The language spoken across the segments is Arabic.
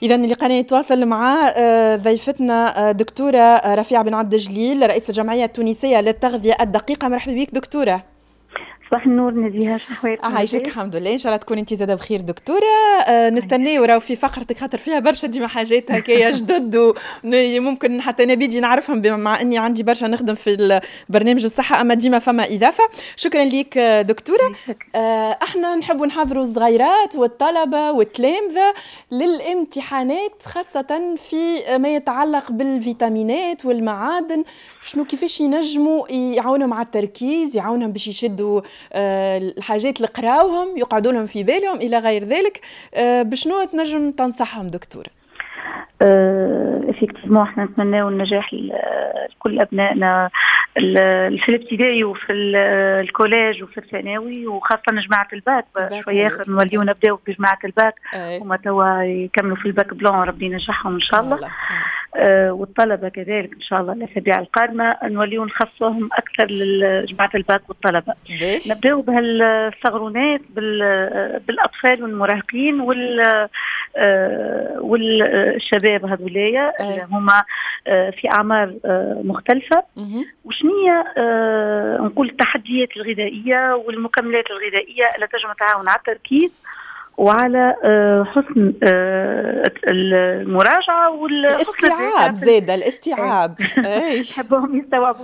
إذا اللي قانا يتواصل مع ضيفتنا دكتورة رفيعة بن عبد الجليل رئيس الجمعية التونسية للتغذية الدقيقة. مرحبا بك دكتورة. صباح النور نزيهة، شحواتكم؟ عايشك الحمد لله، ان شاء الله تكون انت زاده بخير دكتوره. نستناو راهو في فقرتك خاطر فيها برشا ديما حاجات هكايا جدد وممكن حتى انا بيجي نعرفهم مع اني عندي برشا نخدم في برنامج الصحه، اما ديما فما اضافه. شكرا ليك دكتوره. احنا نحب نحضروا الصغيرات والطلبه والتلامذه للامتحانات، خاصه في ما يتعلق بالفيتامينات والمعادن. شنو كيفاش ينجموا يعاونهم على التركيز، يعاونهم باش يشدوا الحاجات اللي قراوهم يقعدوا لهم في بالهم الى غير ذلك. بشنو تنجم تنصحهم دكتوره؟ افكتيفمون احنا نتمناو النجاح لكل ابنائنا في الابتدائي وفي الكوليج وفي الثانوي، وخاصه جماعه الباك. شويه اخر نوليو نبداو بجماعه الباك، هما توا يكملوا في الباك بلون، ربي ينجحهم ان شاء الله. والطلبه كذلك ان شاء الله الاسابيع القادمه نوليو نخصوهم اكثر لجماعه الباك والطلبه. نبداو بهالصغرونات بالاطفال والمراهقين والشباب هذولايا اللي هما في اعمار مختلفه. وشنية نقول التحديات الغذائيه والمكملات الغذائيه اللي تنجم تعاون على التركيز وعلى حسن المراجعة والاستيعاب. زادة الاستيعاب يحبهم يستوعبوا.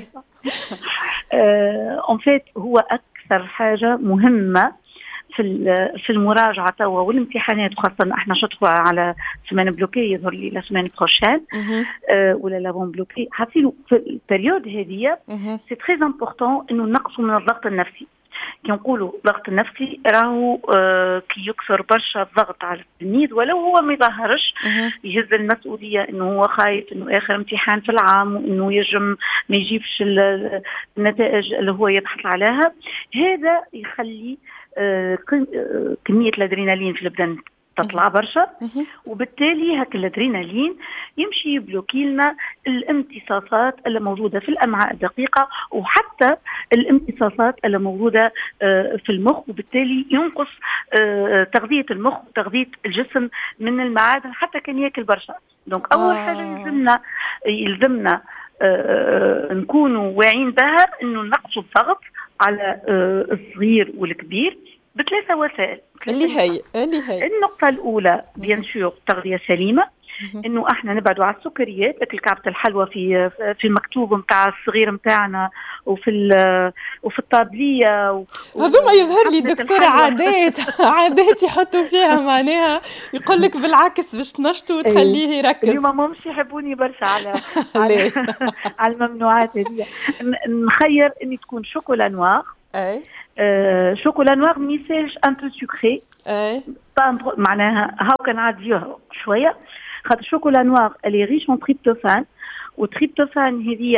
en fait هو أكثر حاجة مهمة في المراجعة توا والامتحانات، خاصة احنا شطوا على سمان بلوكي يظهر لي لا سمان بروشين ولا لافون بلوكي. حاسيلو في البريود هذه سي تري امبورطون انه نقصوا من الضغط النفسي. كي نقولوا الضغط النفسي راهو كي يكثر برشا الضغط على التلميذ ولو هو ما يظهرش، يهز المسؤوليه انه هو خايف انه اخر امتحان في العام وانه يجم ما يجيبش النتائج اللي هو يبحث عليها. هذا يخلي كميه الادرينالين في البدن تطلع برشا، وبالتالي هك الادرينالين يمشي يبلوكي لنا الامتصاصات اللي موجوده في الامعاء الدقيقه وحتى الامتصاصات اللي موجوده في المخ، وبالتالي ينقص تغذيه المخ وتغذيه الجسم من المعادن حتى كان ياكل برشا. دونك اول حاجه يلزمنا نكونوا واعيين بها انه نقصوا الضغط على الصغير والكبير بثلاثه وسائل. اللي هي النقطة الأولى بيان سور تغذية سليمة، إنه إحنا نبعدوا على السكريات، أكل كعبة الحلوى في المكتوب متاع الصغير متاعنا وفي الطابلية هذوما يظهر لي دكتورة عادات يحطوا فيها معناها يقول لك بالعكس باش تنشطوا وتخليه يركز. اليوم مامش يحبوني برشا على الممنوعات هذه. نخير إني تكون شوكولا نوار. شوكولا نوار ميساج ان بو سكري، معناها هاو كان عاديوه شويه، خاطر الشوكولا نوار اللي ريش اون تريبتوفان، والتريبتوفان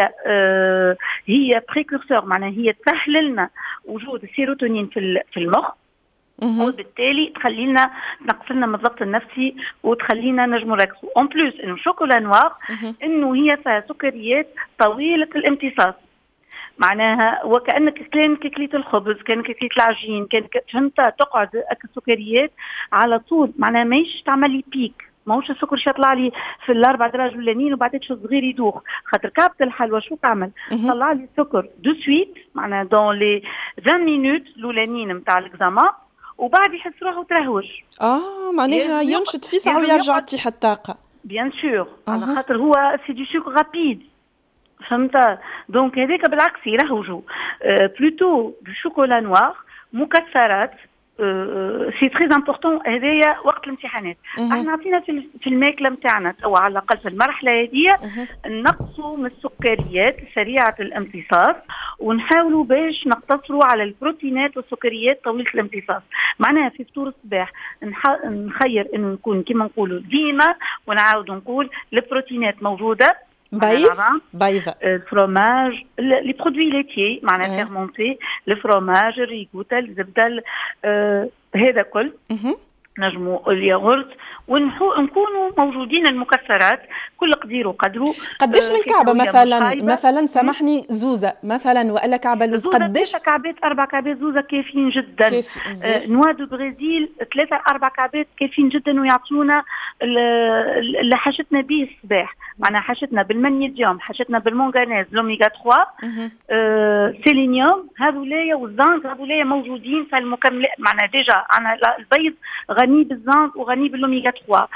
هي بريكورسور، معناها هي تسهل لنا وجود السيروتونين في المخ، وبالتالي تخلي لنا تنقص لنا من الضغط النفسي وتخلينا نجموا نركزوا. اون بلوس انه الشوكولا نوار انه هي فيها سكريات طويله الامتصاص، معناها وكأنك كانك كليت الخبز، كانك كليت العجين، كانك فهمت تقعد السكريات على طول، معناها ماهيش تعمل لي بيك، ماهوش السكر يطلع لي في الاربع دراج الاولانيين وبعدين شو صغير يدوخ. خاطر كعبة الحلوى شو تعمل؟ طلع لي السكر دو سويت، معناها دون لي 20 مينوت الاولانيين نتاع الاكزامان، وبعد يحس روحه ترهوج. معناها ينشط فيسع ويرجع تيح الطاقه. بيان سور، على خاطر هو سي دو سكر رابيد، فهمت؟ دونك هذاك بالعكس يرهوجوا بلوتو بالشوكولا نوار مكسرات. سي تري امبورطون هذايا وقت الامتحانات. احنا عطينا في الماكله نتاعنا او على الاقل في المرحله هذه نقصوا من السكريات سريعه الامتصاص، ونحاولوا باش نقتصروا على البروتينات والسكريات طويله الامتصاص. معناها في فطور الصباح نخير انه نكون كما نقولوا ديما، ونعاود نقول البروتينات موجوده، بيض الفرomage، لي برودوي ليتيي معناها فيرمونتي، الفرomage، الريكوتا، الزبده، هذا كل نجموا الياغورت، ونكونوا موجودين المكسرات كل قدير وقدره. قديش من كعبه مثلا سامحني زوزه مثلا والا كعبه لوز؟ قديش؟ 3 كعبات 4 كعبات زوزه كافيين جدا. نوا دو برازيل 3 4 كعبات كافيين جدا ويعطيونا اللي حاجتنا به الصباح. معناها حاجتنا بالمغنيسيوم، حاجتنا بالمونغانيز، لوميغا 3، سيلينيوم، هذولايا والزنك هذولايا موجودين في المكملات. معناها ديجا عنا البيض غني بالزنك وغني باللوميغا 3،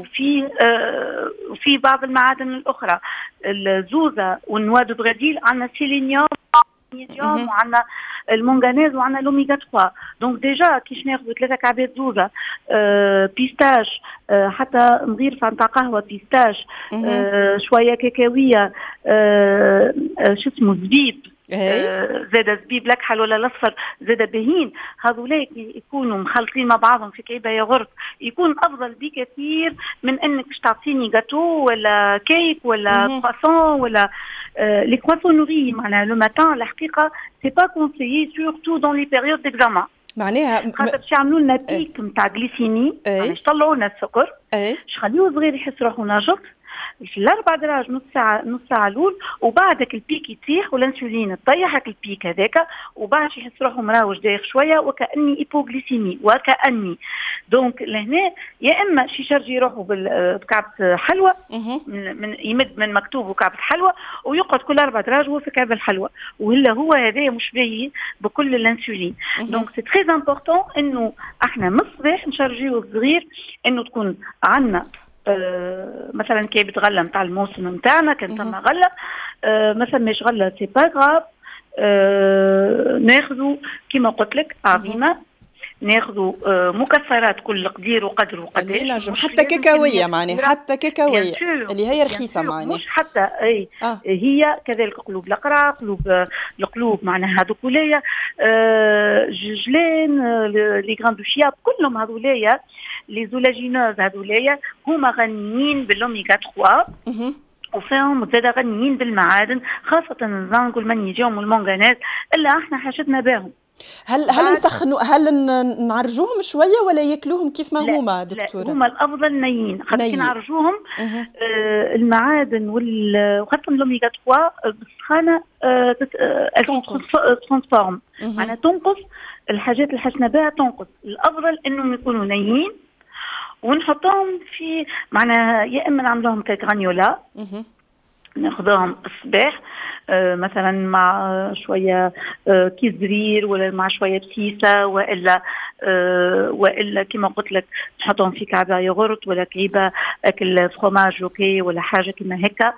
وفي بعض المعادن الاخرى. الزوزه والنوا دو برازيل عندنا سيلينيوم وعندنا المونغانيز وعندنا لوميغا 3. دونك ديجا كيش ناخذ 3 كعبات زوزه، بيستاش، حتى نغير نتاع قهوه بيستاش، شويه كاكاويه، شو اسمه زبيب، زاد زبيب لكحل ولا الاصفر زاد باهين. هذولاك يكونوا مخلطين مع بعضهم في كعبه ياغورت، يكون افضل بكثير من انك تعطيني جاتو ولا كيك ولا كرواسون ولا لي كرواسون نوري. معناها لو ماتان الحقيقه سي با كونسيي سورتو دون لي بيريود ديكزامان. معناها خاطر باش يعملوا لنا بيك نتاع جليسيمي، يعني يطلعوا لنا السكر، خليوه صغير يحس روحه ناجط في الاربع دراج نص ساعه الاول، وبعدك البيك يطيح والانسولين تطيحك البيك هذاك، وبعد يحس روحه مراوج دايخ شويه وكاني ايبوغليسيمي وكاني. دونك لهنا يا اما شي يشرجي روحه بكعبه حلوى، يمد من مكتوب وكعبه حلوى ويقعد كل 4 دراج وهو في كعبه الحلوى، ولا هو هذا مش باهي بكل الانسولين. دونك سي تري امبورطون انه احنا من الصباح نشرجيو صغير، انه تكون عندنا مثلا كي غله نتاع الموسم نتاعنا كان ثم غله، ما ثماش غله سي با غراف، ناخذوا كيما قلت لك عظيمه، ناخذوا مكسرات كل قدير وقدر وقداش، حتى كاكاويه معناها، حتى كاكاويه اللي هي رخيصه معناها، مش حتى هي كذلك قلوب القرع، القلوب معناها هذوك ولايا، جلان، لي غراندوشيا، كلهم هذولايا لي زولاجينوز هذولايا هما غنيين بالأوميغا 3 وفيهم زاد غنيين بالمعادن، خاصة الزنك والمغنيسيوم والمونغانيز اللي احنا حاجتنا بهم. هل نسخنوا، هل نعرجوهم شويه ولا ياكلوهم كيف ما هما دكتوره؟ لا، هما الافضل نيين، خاطر نعرجوهم المعادن وخاصه الاوميغا 3 بالسخانه ترانسفورم، معناها تنقص الحاجات اللي حسنا بها، تنقص. الافضل انهم يكونوا نيين ونحطهم في معناها، يا اما نعملوهم كغرانيولا ناخذهم الصباح مثلا مع شويه كيس زرير ولا مع شويه بسيسه، والا كما قلت لك نحطهم في كعبه يogurt ولا كعبه اكل فروماج اوكي ولا حاجه كما هكا،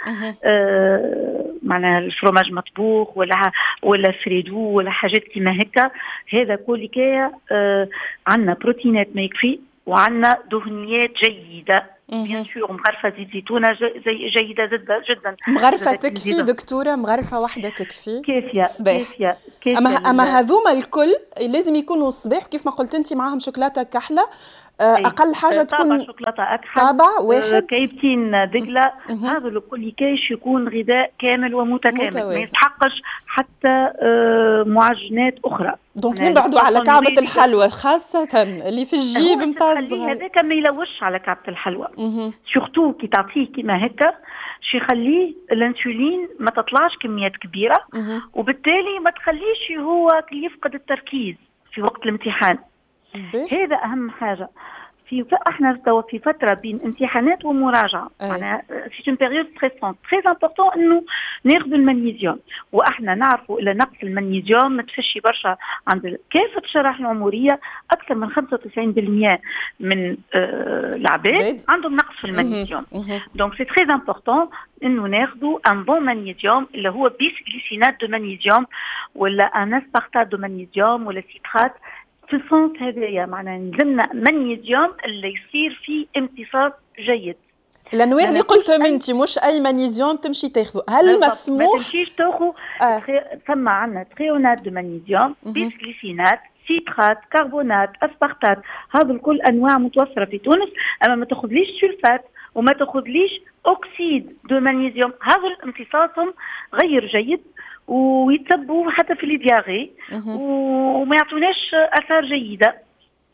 معناها الفروماج مطبوخ ولا فريدو ولا حاجات كما هكا. هذا كل كاية عندنا بروتينات ما يكفي، وعندنا دهنيات جيده بيان سور، مغرفه زيت زيتونه جيده جدا. مغرفه تكفي دكتوره؟ مغرفه واحده تكفي؟ كافيه. اما هذوما الكل لازم يكونوا الصباح كيف ما قلت انت، معاهم شوكولاته كحله، اقل حاجه تكون طابع شوكولاته اكحل، طابع واحد، كايبتين دقله. هذا الكل كاش يكون غذاء كامل ومتكامل، ما يستحقش حتى معجنات اخرى. دونك نبعدوا على كعبه الحلوى خاصه اللي في الجيب نتاع الصغار، هذاك ما يلوش على كعبه الحلوى سورتو كي تعطيه كيما هكا، شي يخليه الانسولين ما تطلعش كميات كبيره، وبالتالي ما تخليش هو يفقد التركيز في وقت الامتحان. هذا اهم حاجه. احنا توا في فتره بين امتحانات ومراجعه، معناها في اون بيريود ستريسونت، تري امبورطون انه ناخذ المغنيسيوم. واحنا نعرفوا الى نقص المغنيسيوم متفشي برشا عند كافه الشرائح العمريه، اكثر من 95% من العباد عندهم نقص في المغنيسيوم. دونك سي تري امبورطون انه ناخذوا ان بون مغنيسيوم اللي هو بيس جليسينات دو مغنيسيوم ولا ان اسبارتات دو مغنيسيوم ولا سيترات في الصوت هذايا. معناها نلزمنا مغنيسيوم اللي يصير فيه امتصاص جيد. الانواع اللي قلتهم انت مش اي مغنيسيوم تمشي تاخذه، هل مسموح؟ ما تمشيش تاخذ ثم عندنا تريونات دو مغنيسيوم، بيسجليسينات، سيترات، كربونات، اسبارتات، هذا الكل انواع متوفره في تونس. اما ما تاخذليش سلفات وما تاخذليش اوكسيد دو مغنيسيوم، هذا امتصاصهم غير جيد ويتسبوا حتى في الدياغي وما يعطوناش اثار جيده.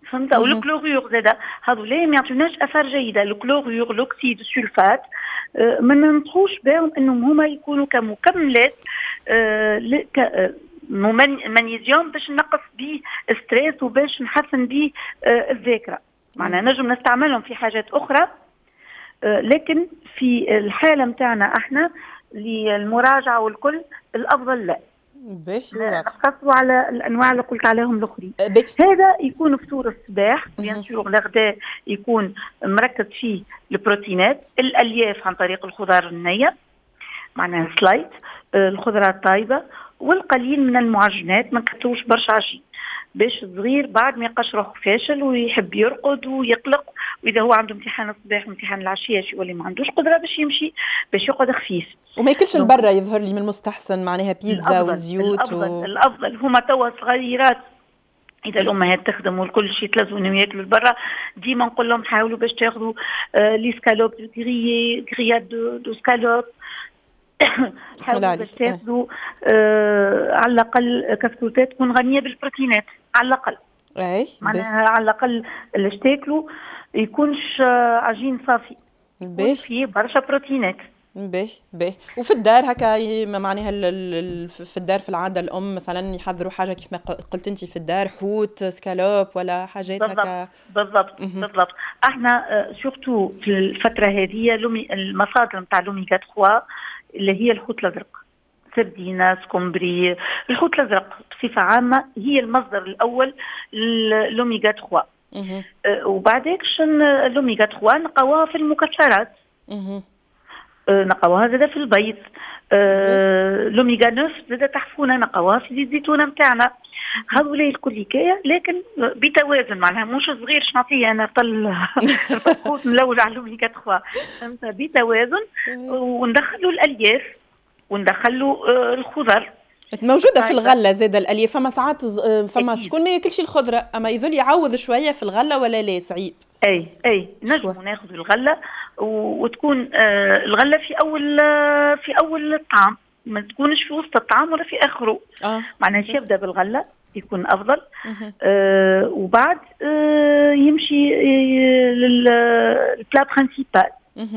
فهمت؟ او الكلوريور زاد هذو لا ما يعطوناش اثار جيده. الكلوريور، الاكسيد، السلفات ما ننصحوش بهم انهم هما يكونوا كمكملات مغنيسيوم باش نقص به ستريس وباش نحسن به الذاكره. معناها نجم نستعملهم في حاجات اخرى، لكن في الحاله نتاعنا احنا للمراجعه والكل الافضل لا نقتصروا على الانواع اللي قلت عليهم الاخرين. هذا يكون فطور الصباح بيان سور. الغداء يكون مركز فيه البروتينات، الالياف عن طريق الخضار النيه معناها سلايت، الخضرات الطيبه، والقليل من المعجنات. ما نكثروش برشا عجين باش الصغير بعد ما يقشره فاشل ويحب يرقد ويقلق، واذا هو عنده امتحان الصباح وامتحان العشيه يولي ما عندوش قدره باش يمشي باش يقعد خفيف. وما ياكلش البرة يظهر لي من المستحسن معناها بيتزا وزيوت الافضل هما توا صغيرات اذا الامهات تخدم والكل شيء تلزموا ياكلوا البرة. ديما نقول لهم حاولوا باش تاخذوا لي سكالوب غريات دو سكالوب. حاولوا باش تاخذوا على الاقل كسكوتات تكون غنيه بالبروتينات على الاقل. معناها على الاقل اللي تاكلوا يكونش عجين صافي، يكون فيه برشا بروتينات. باهي. وفي الدار هكا معناها في الدار في العاده الام مثلا يحضروا حاجه كيف ما قلت انت في الدار، حوت، سكالوب ولا حاجات هكا. بالضبط. احنا سورتو في الفتره هذه المصادر نتاع لوميغا 3 اللي هي الحوت الازرق، سردينة، سكومبري. الحوت الازرق بصفه عامه هي المصدر الاول للوميغا 3. وبعدك اللوميغا 3 نلقاوها في المكسرات، نقواها زاده في البيض. لوميغا 9 زاده تحفونه نقواها في زيت الزيتونه نتاعنا. هذولا الكل حكايه لكن بتوازن، معناها مش صغير شنعطيه انا طل قوت نلوج على لوميغا 3. فهمت؟ بتوازن، وندخلوا الالياف وندخلوا الخضر موجوده في الغله زاده الالياف. فما ساعات فما شكون ما ياكلش الخضره اما يظل يعوض شويه في الغله ولا لا صعيب. اي نجم ناخذ الغله وتكون الغله في اول الطعام، ما تكونش في وسط الطعام ولا في اخره. معناها يبدا بالغله يكون افضل. وبعد يمشي للبلا برينسيبال.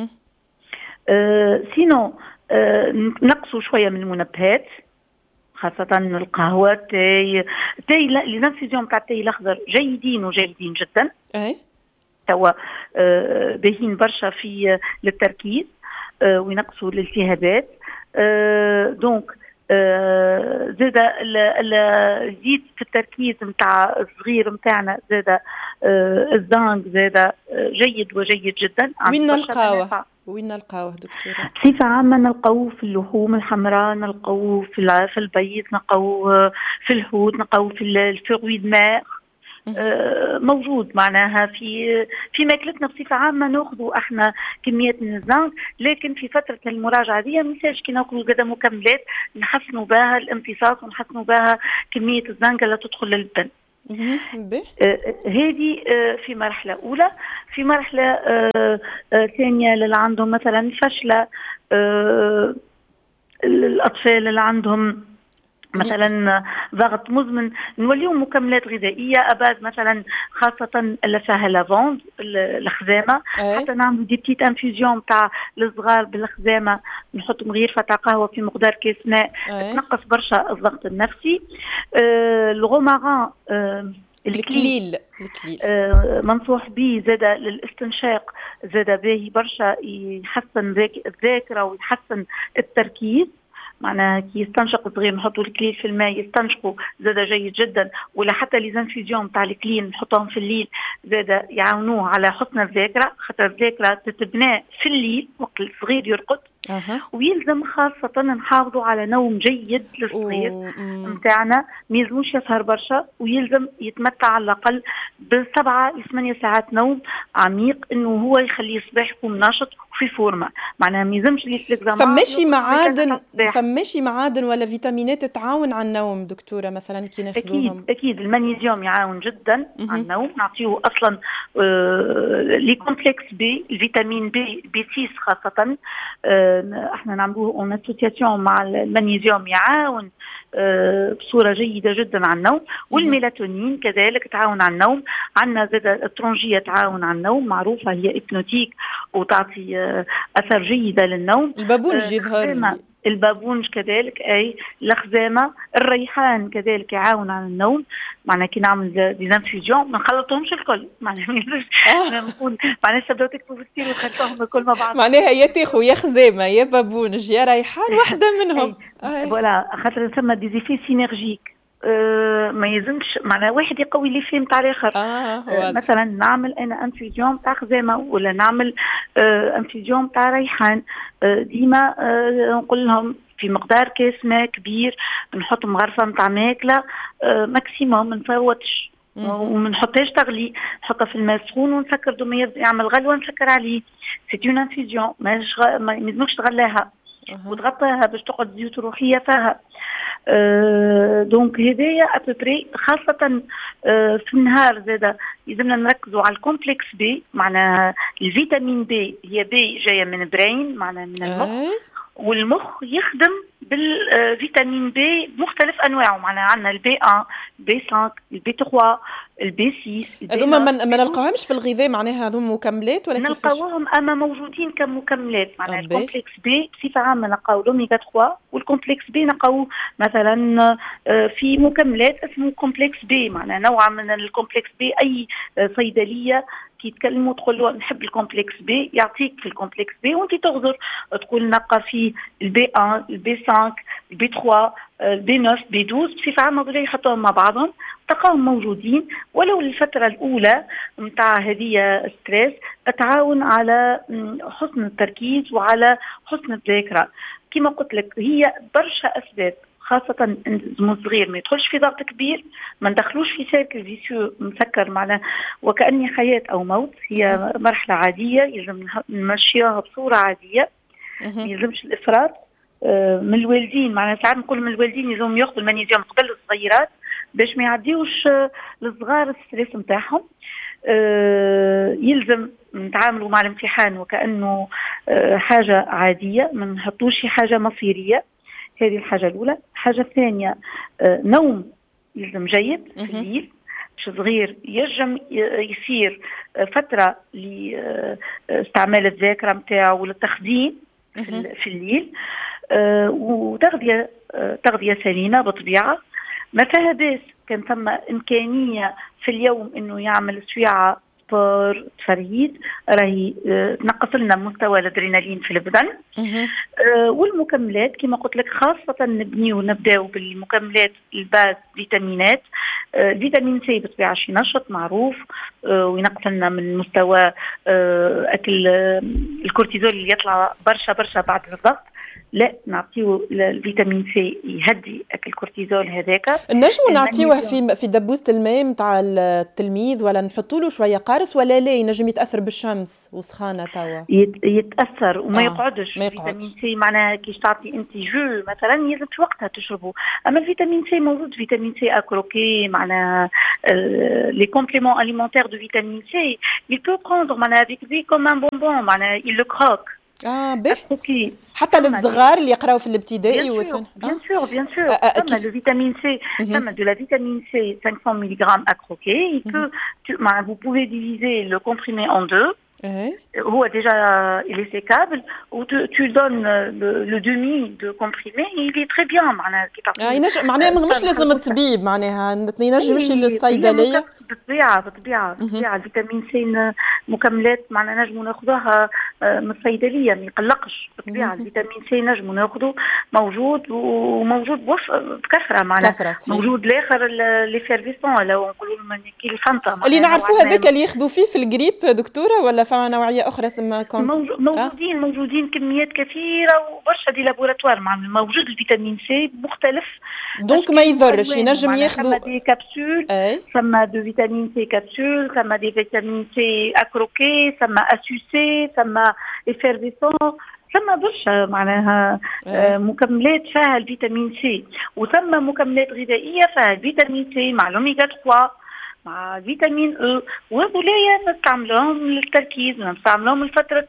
سينو نقصوا شويه من المنبهات، خاصة القهوة، التاي لينفيزيون تاع التاي الأخضر جيدين جدا. توا باهين برشا في للتركيز وينقصوا الالتهابات. دونك زاد زيد في التركيز نتاع الصغير نتاعنا. زاد الزنك زاد جيد جدا. وين نلقاوه دكتورة؟ بصفة عامة نلقاوه في اللحوم الحمراء، نلقاوه في البيض، نلقاوه في الحوت، نلقاوه في الفروي دماغ. موجود معناها في ماكلتنا بصفة عامة. ناخذوا احنا كميات من الزنك، لكن في فترة المراجعة دي منساش كي ناكلوا زاده مكملات نحسنوا بها الامتصاص ونحسنوا بها كمية الزنك اللي تدخل للبدن. هذه في مرحلة أولى. في مرحلة ثانية اللي عندهم مثلا فشلة، الأطفال اللي عندهم مثلا ضغط مزمن نوليهم مكملات غذائيه اباد مثلا، خاصه اللي فيها لافوند الخزامه. حتى نعملوا دي بتيت انفيزيون تاع الصغار بالخزامه، نحطوا غرفه تاع قهوه في مقدار كاس ماء، تنقص برشا الضغط النفسي. الغوماران الكليل منصوح به زاده للاستنشاق، زاده باهي برشا، يحسن الذاكره ويحسن التركيز. معناها كي يستنشق صغير نحطوا الكليل في الماء يستنشقوا زاد جيد جدا. ولا حتى لي زانفيزيون تاع الكليل نحطهم في الليل زاد يعاونوه على حسن الذاكره، خاطر الذاكره تتبنى في الليل وقت الصغير يرقد. ويلزم خاصة نحافظوا على نوم جيد للصغير متاعنا، ما يلزموش يسهر برشا، ويلزم يتمتع على الأقل ب7 ل 8 ساعات نوم عميق، إنه هو يخليه صباح يكون ناشط وفي فورمة. معناها ما يلزمش فماشي معادن ولا فيتامينات تعاون على النوم دكتورة مثلا كي ناخذوهم؟ أكيد المغنيسيوم يعاون جدا على النوم. نعطيه أصلا لي كومبلكس بي، الفيتامين بي 6 خاصة، احنا نعملوه اون اسوسياسيون مع المغنيسيوم، يعاون بصوره جيده جدا على النوم. والميلاتونين كذلك تعاون على النوم. عندنا زاد الترونجيه تعاون على النوم، معروفه هي ابنوتيك وتعطي اثر جيده للنوم. البابونج يظهر البابونج كذلك، اي الخزامه. الريحان كذلك يعاون على النوم. معناها كي نعمل ديزانفيوجن ما نخلطهمش الكل، معناها نقول معناها تبداو تكتبوا في السير وتخلطوهم الكل مع بعض، معناها يا تاخو يا خزامه يا بابونج يا ريحان واحده منهم. فوالا خاطر ثم ديزيفي سينرجيك. ما يلزمش معناها واحد يقوي لي فيه نتاع الاخر. مثلا نعمل انا انفيوجن تاع خزامه ولا نعمل انفيوجن تاع ريحان. ديما نقول لهم في مقدار كاس ماء كبير نحط مغرفه نتاع ماكله ماكسيموم، ما نفوتش وما نحطهاش تغلي، نحطها في الماء سخون ونسكر دوما يعمل غلوه نسكر عليه. سي اون انفيوجن ما يلزمكش تغلاها وتغطيها باش تقعد زيوت روحيه فيها. دونك هدايا ابوبري، خاصة في النهار زادا يلزمنا نركزوا على الكومبلكس بي. معناها الفيتامين بي هي بي جاية من برين، معناها من المخ، والمخ يخدم بالفيتامين بي بمختلف انواعه. معناها عندنا البي 1 البي 5 البي 3 البي 6. هذوما ما نلقاهمش في الغذاء، معناها هذوما مكملات ولا كيفاش؟ نلقاوهم اما موجودين كمكملات. معناها الكومبلكس بي بصفه عامه نلقاو الاوميغا 3، والكومبلكس بي نلقاو مثلا في مكملات اسمه كومبلكس بي. معناها نوع من الكومبلكس بي اي صيدليه كي يتكلموا تقول له نحب الكومبلكس بي يعطيك في الكومبلكس بي، وانت تغزر تقول نلقى فيه البي 1 البي 5 البي 3 البي 9 البي 12. بصفه عامه دول يحطوهم مع بعضهم تلقاهم موجودين. ولو للفتره الاولى نتاع هذه ستريس تعاون على حسن التركيز وعلى حسن الذاكره. كما قلت لك هي برشا اسباب، خاصة الزمن صغير ما يدخلش في ضغط كبير، ما ندخلوش في سيركل فيسيو مسكر معناه وكأني حياة أو موت. هي مرحلة عادية يلزم نمشيها بصورة عادية، ما يلزمش الإفراط من الوالدين. معناها ساعات نقول من الوالدين يلزم ياخذوا المغنيسيوم قبل الصغيرات باش ما يعديوش الصغار الستريس نتاعهم. يلزم نتعاملوا مع الامتحان وكأنه حاجة عادية، ما نحطوش حاجة مصيرية. هذه الحاجة الأولى. الحاجة الثانية نوم يلزم جيد في الليل. صغير يجم يصير فترة لاستعمال الذاكرة متاعه وللتخزين في الليل. وتغذية سليمة بطبيعة ما فيها باس. كان ثم إمكانية في اليوم إنه يعمل سويعة تفريد راهي تنقص لنا مستوى الادرينالين في البدن. والمكملات كما قلت لك خاصة نبداو بالمكملات الباز فيتامينات. فيتامين سي بطبيعة شي نشط معروف وينقص لنا من مستوى أكل الكورتيزول اللي يطلع برشا بعد الضغط. لا نعطيه الفيتامين سي يهدي الكورتيزول هذاك. نجموا نعطيوه في دبوسة الماء نتاع التلميذ ولا نحطوا له شويه قارص ولا لا ينجم يتاثر بالشمس وسخانه توا؟ يتاثر وما يقعدش. الفيتامين سي معناها كي تعطي انت جو مثلا لازم في وقتها تشربه. اما الفيتامين سي موجود فيتامين سي اكروكي معناها لي كومبليمون اليمونتير دو فيتامين سي il peut prendre معناها avec lui comme un bonbon معناها il le croque. باهي حتى للصغار اللي يقراوا في الابتدائي وثاني. bien sûr ثم le vitamine C ثم de la vitamine C 500 mg à croquer. Vous pouvez diviser le comprimé en deux. هو déjà il est sécable ou tu donnes le demi de comprimé et il est très bien معناها كي معناها مش لازم الطبيب معناها ينجم يمشي للصيدليه. بالطبيعه الفيتامين سي مكملات معناها نجموا ناخذوها من الصيدليه ما يقلقش. بالطبيعه الفيتامين سي نجموا ناخذوه موجود وموجود بكثره معناها موجود الاخر ليفيرفيسون لو نقولوا كي الفانتا اللي نعرفوا هذاك اللي ياخذوا فيه في الجريب دكتوره ولا فما نوعيه اخرى اسمها موجودين كميات كثيره وبرشا دي لابوراتوار معناها موجود الفيتامين سي مختلف دونك ما يضرش ينجم ياخذوا ثم دي كابسول ثم دو فيتامين سي كابسول ثم دي فيتامين سي اكروكي ثم اسوسي ثم افيرفيسون ثم برشا معناها مكملات فيها الفيتامين سي وثم مكملات غذائيه فيها الفيتامين سي مع الاوميغا 3 مع فيتامين او، وهذولايا نستعملوهم للتركيز، نستعملوهم لفترة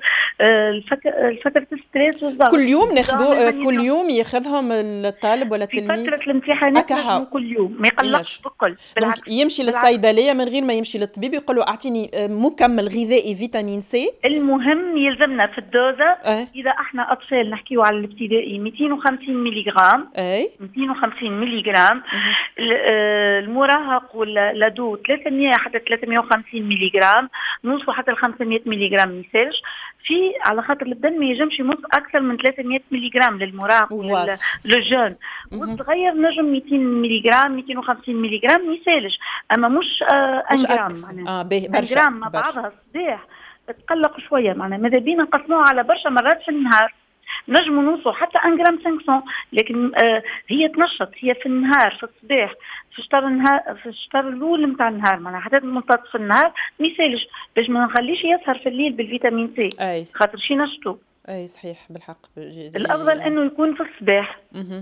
فترة الستريس والضغط. كل يوم ناخذوا، كل يوم ياخذهم الطالب ولا التلميذ؟ في فترة الامتحانات نجموا كل يوم، ما يقلقش بكل. بالعكس يمشي للصيدلية من غير ما يمشي للطبيب يقول له اعطيني مكمل غذائي فيتامين سي. المهم يلزمنا في الدوزة إذا احنا أطفال نحكيو على الابتدائي 250 ملغرام، 250 ملغرام. المراهق واللادو 300 حتى 350 ملغرام، نوصلوا حتى ل 500 ملغرام ميسالش في، على خاطر البدن ما ينجمش يمص أكثر من 300 ملغرام للمراهق وللجون. والصغير نجم 200 ملغرام 250 ملغرام ميسالش، أما مش 1 جرام معناها. 1 جرام مع بعضها صباح تقلق شوية معناها. ماذا بينا نقسموها على برشا مرات في النهار، نجموا نوصلوا حتى 1 جرام 500، لكن هي تنشط، هي في النهار في الصباح في الشطر النهار، في الشطر الاول نتاع النهار معناها حتى منتصف النهار ما يسالش، باش ما نخليش يسهر في الليل بالفيتامين سي خاطر شي نشطو. اي صحيح بالحق. الافضل انه يكون في الصباح.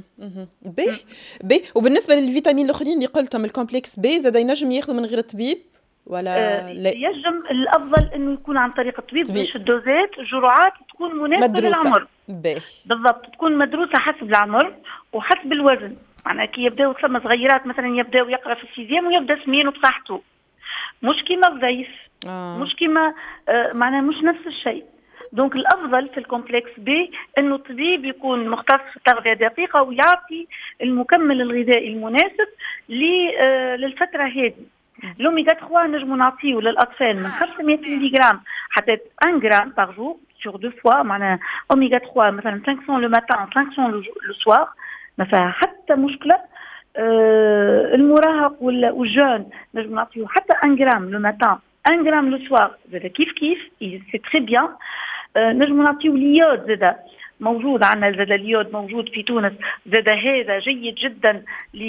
بي وبالنسبه للفيتامين الاخرين اللي قلتهم الكومبلكس بي زاد ينجم ياخذوا من غير طبيب ولا لا؟ يجم الافضل انه يكون عن طريق الطبيب باش الدوزات الجرعات تكون مناسبه للعمر. بالضبط، تكون مدروسه حسب العمر وحسب الوزن. معناها كي يبداو ثم صغيرات مثلا يبداو يقرا في السيزيام ويبدا سمين وبصحته، مش كيما الضيف، مش كيما معناها مش نفس الشيء. دونك الافضل في الكومبلكس بي انه الطبيب يكون مختص في التغذيه دقيقه ويعطي المكمل الغذائي المناسب للفتره هذه. لوميغا 3 نجمو نعطيو للاطفال من 500 ملغ حتى 1 جرام باغ جور سور دو فوا، معناها اوميغا 3 مثلا 500 لو ماتان 500 لو سوار، ما فيها حتى مشكله. المراهق والجون نجمو نعطيو حتى 1 جرام لو ماتان 1 جرام لو سوار، زاد كيف سي تري بيان. نجمو نعطيو اليود زاد موجود عندنا، زاد اليود موجود في تونس، زاد هذا جيد جدا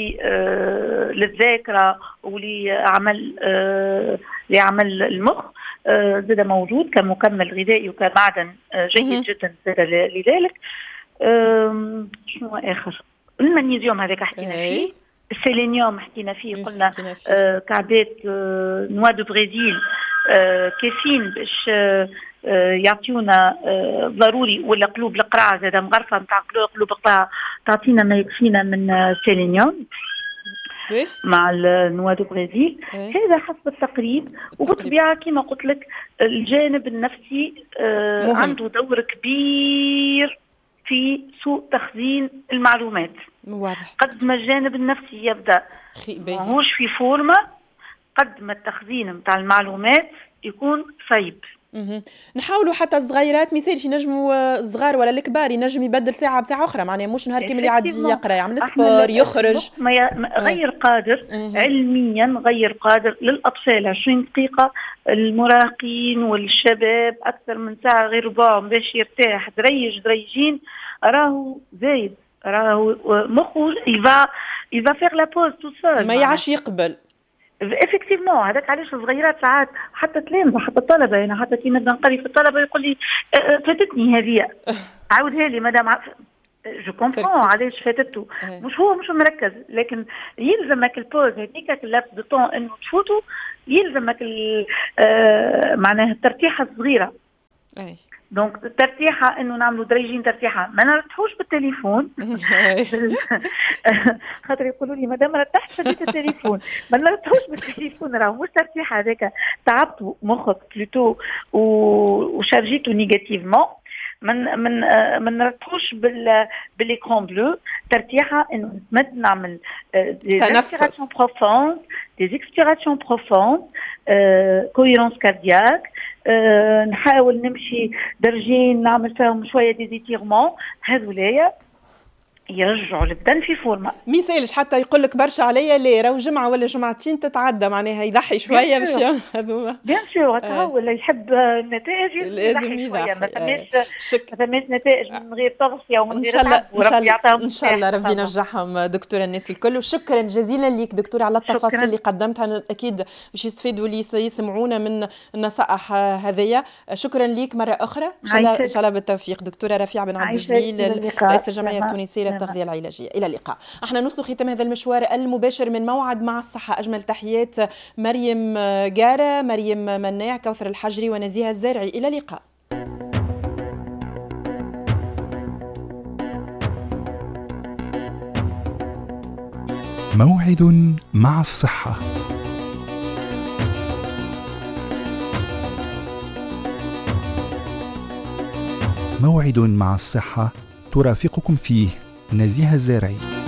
للذاكره ولعمل لعمل المخ، زاد موجود كمكمل غذائي وكمعدن جيد جدا زاد لذلك. شنو اخر؟ المغنيسيوم هذاك حكينا فيه، السيلينيوم حكينا فيه، قلنا كعبات نوا دو بريزيل كافيين باش يعطيونا ضروري، ولا قلوب القرع زاد مغرفه نتاع قلوب القرع تعطينا ما يكفينا من سيلينيوم مع النوا دو بريزيل. هذا حسب التقريب. وبالطبيعه كما قلت لك الجانب النفسي عنده دور كبير في سوء تخزين المعلومات. واضح. قد ما الجانب النفسي يبدا ماهوش في فورمه، قد ما التخزين نتاع المعلومات يكون صعيب. نحاولوا حتى الصغيرات مثال ينجموا الصغار ولا الكبار ينجم يبدل ساعه بساعه اخرى، معناها مش نهار كامل يعدي يقرا، يعمل سبور، يخرج. غير قادر علميا، غير قادر للاطفال 20 دقيقه، المراهقين والشباب اكثر من ساعه غير ربعهم باش يرتاح دريجين، راهو زايد، راهو مخه يفا فيغ لا بوز تو سول، ما يعش يقبل. افكتيفمون. هذاك علاش الصغيرات ساعات حتى تلامذه حتى الطلبه، يعني حتى كي نبدا نقري في الطلبه يقول لي فاتتني هذه، عاودها لي مدام. جو كومبرون علاش فاتته، مش مركز، لكن يلزمك البوز هذيك اللابس دو طون انه تفوتوا، يلزمك معناها الترتيحه الصغيره. دونك الترتيحه انه نعملوا دريجين ترتيحه، ما نرتاحوش بالتليفون خاطر يقولوا لي مادام رتحت فديت التليفون، ما نرتاحوش بالتليفون، راه مش ترتيحه هذاك، تعبتوا مخك بلوتو وشارجيتو نيجاتيفمون. من نرتاحوش بالايكران بلو. ترتيحه انه نتمد نعمل دي انسبيراسيون بروفوند، دي اكسبيراسيون بروفوند، كويرونس كاردياك، نحاول نمشي درجين نعمل فيهم شويه ديزيتيرمون، هذولايا يرجعوا البدن في فورمه. ما يسالش حتى يقول لك برشا عليا لا راهو جمعه ولا جمعتين تتعدى، معناها يضحي شويه باش هذوما بيان سور. ولا يحب النتائج لازم يضحي. ما فماش نتائج من غير تغذيه ومن غير تعب، وربي يعطيهم ان شاء الله ربي ينجحهم دكتوره الناس الكل. وشكرا جزيلا لك دكتوره على التفاصيل اللي قدمتها، اكيد باش يستفيدوا اللي يسمعونا من النصائح هذيا. شكرا لك مره اخرى، ان شاء الله بالتوفيق. دكتوره رفيعه بن عبد الجليل رئيس الجمعيه التونسيه التغذية العلاجية. إلى اللقاء. احنا نوصل ختام هذا المشوار المباشر من موعد مع الصحة. أجمل تحيات مريم جارة، مريم مناع، كوثر الحجري ونزيهة الزارعي. إلى اللقاء. موعد مع الصحة. موعد مع الصحة ترافقكم فيه نزيهة الزارعي.